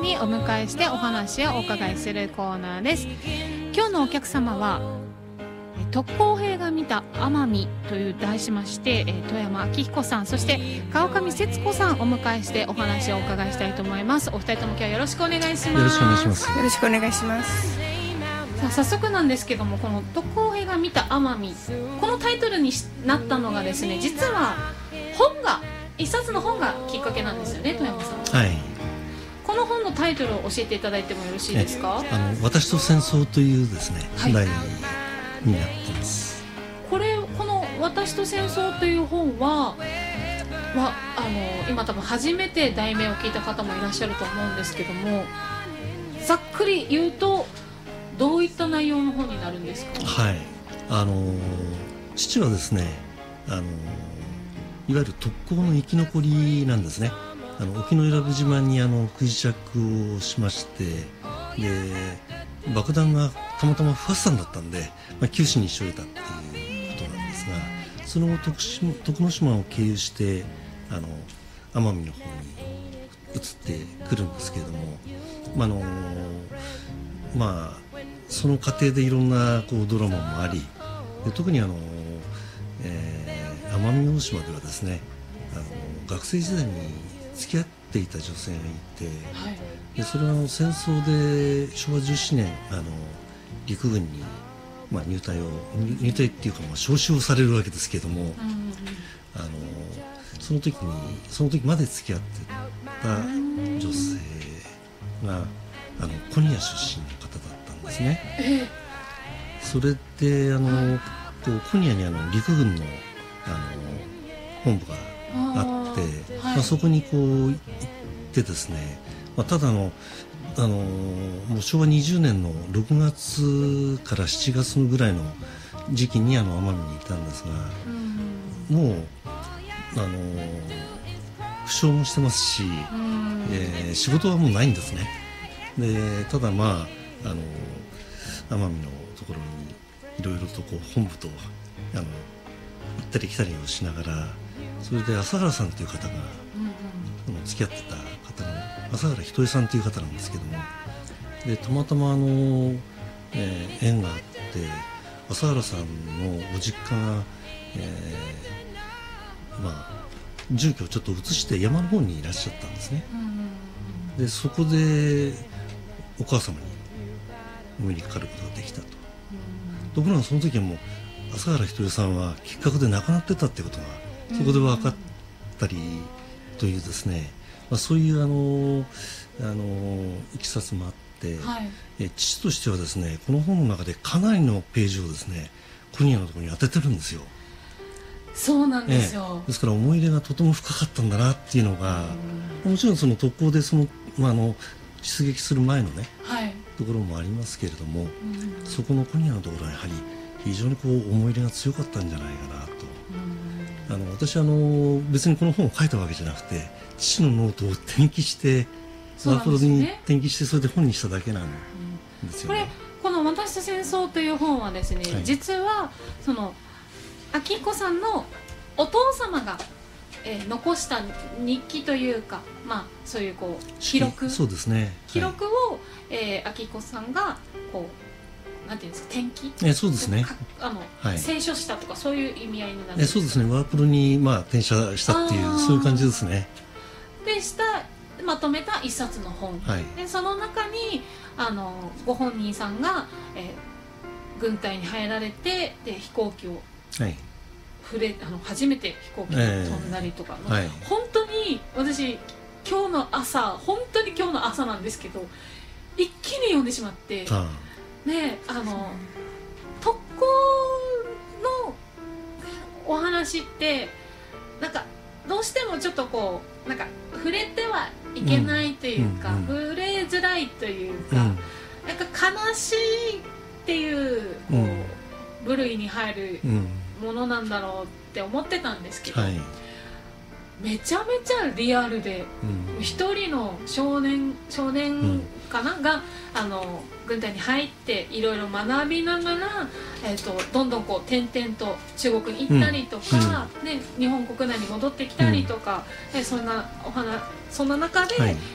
にお迎えしてお話をお伺いするコーナーです。今日のお客様は特攻兵が見た奄美という題しまして、富山明彦さん、そして川上節子さんをお迎えしてお話をお伺いしたいと思います。お二人とも今日はよろしくお願いします。 よろしくお願いします。 よろしくお願いします。 さあ早速なんですけども、この特攻兵が見た奄美、このタイトルになったのがですね、実は一冊の本がきっかけなんですよね、富山さん。 はい。 この本のタイトルを教えていただいてもよろしいですか？ 私と戦争というですね、 はい、 題になってます。 この私と戦争という本は今多分初めて題名を聞いた方もいらっしゃると思うんですけども、ざっくり言うとどういった内容の本になるんですか？ はい。父はですね、いわゆる特攻の生き残りなんですね。沖永良部島に不時着をしまして、で爆弾がたまたま不発散だったんで、九死に一生を得たっていうことなんですが、その徳之島を経由して奄美の方に移ってくるんですけれども、その過程でいろんなドラマもあり、で特に奄美大島ではですね、学生時代に付き合っていた女性がいて、 はい、 でそれは戦争で昭和17年陸軍に、入隊っていうか、召集をされるわけですけれども、その時まで付き合ってた女性がコニア出身の方だったんですね。それでコニアに陸軍の本部があって、はい、そこに行ってですね、ただもう昭和20年の6月から7月のぐらいの時期に奄美にいたんですが、もう負傷もしてますし、仕事はもうないんですね。でただ奄美のところにいろいろと本部と行ったり来たりをしながら、それで朝原さんという方が、付き合ってた方の朝原ひとえさんという方なんですけども、でたまたま縁があって、朝原さんのご実家が、住居をちょっと移して山の方にいらっしゃったんですね。でそこでお母様にお目にかかることができたと。ところがその時はもう朝原ひとえさんはきっかけで亡くなってたってことがそこで分かったりというですね、そういういきさつもあって、はい、父としてはですね、この本の中でかなりのページをですねコニアのところに当ててるんですよ。 そうなんですよ。 ですから思い入れがとても深かったんだなっていうのが、もちろんその特攻で出撃する前のね、はい、ところもありますけれども、そこのコニアのところはやはり非常に思い入れが強かったんじゃないかなと。私別にこの本を書いたわけじゃなくて、父のノートを転記してワープロに転記して、それで本にしただけなんですよね。 この私と戦争という本はですね、はい、実はその明彦さんのお父様が、残した日記というか、そういう記録、 そうですね、 記録を、明彦さんがなんていうんですか、転記、 そうですね、 清書したとかそういう意味合いになるんですか？ そうですね、ワープロに転写したっていうそういう感じですね。 でまとめた一冊の本、はい、でその中にご本人さんが、軍隊に入られて、で飛行機を、はい、初めて飛行機を飛んだりとか、はい、本当に私今日の朝なんですけど、一気に読んでしまって、ね、特攻のお話ってなんかどうしてもちょっとなんか触れてはいけないというか、触れづらいというか、なんか悲しいっていう部類に入るものなんだろうって思ってたんですけど、めちゃめちゃリアルで、一人の少年かなが軍隊に入っていろいろ学びながら、どんどん転々と中国に行ったりとか、日本国内に戻ってきたりとか、そんな中で、